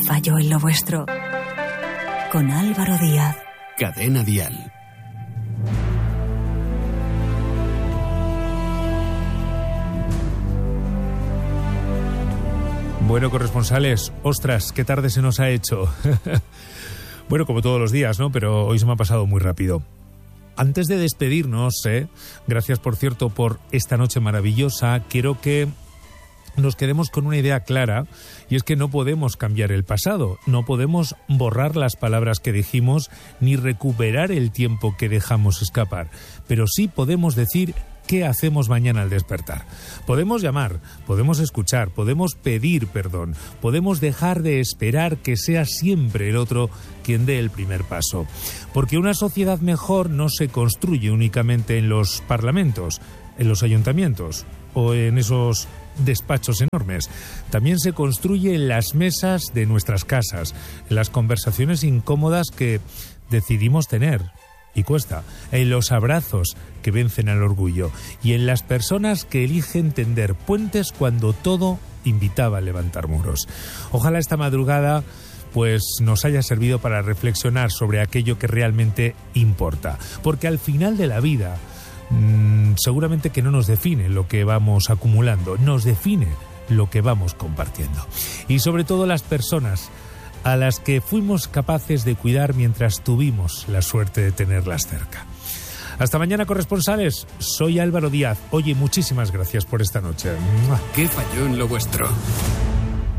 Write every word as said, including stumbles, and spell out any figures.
falló en lo vuestro? Con Álvaro Díaz. Cadena Dial. Bueno, corresponsales, ostras, qué tarde se nos ha hecho. Bueno, como todos los días, ¿no? Pero hoy se me ha pasado muy rápido. Antes de despedirnos, ¿eh? Gracias, por cierto, por esta noche maravillosa, quiero que nos quedemos con una idea clara, y es que no podemos cambiar el pasado, no podemos borrar las palabras que dijimos, ni recuperar el tiempo que dejamos escapar, pero sí podemos decir qué hacemos mañana al despertar. Podemos llamar, podemos escuchar, podemos pedir perdón, podemos dejar de esperar que sea siempre el otro quien dé el primer paso. Porque una sociedad mejor no se construye únicamente en los parlamentos, en los ayuntamientos o en esos despachos enormes. También se construye en las mesas de nuestras casas, en las conversaciones incómodas que decidimos tener. Y cuesta, en los abrazos que vencen al orgullo y en las personas que eligen tender puentes cuando todo invitaba a levantar muros. Ojalá esta madrugada pues nos haya servido para reflexionar sobre aquello que realmente importa, porque al final de la vida mmm, seguramente que no nos define lo que vamos acumulando, nos define lo que vamos compartiendo. Y sobre todo las personas a las que fuimos capaces de cuidar mientras tuvimos la suerte de tenerlas cerca. Hasta mañana, corresponsales. Soy Álvaro Díaz. Oye, muchísimas gracias por esta noche. ¿Qué falló en lo vuestro?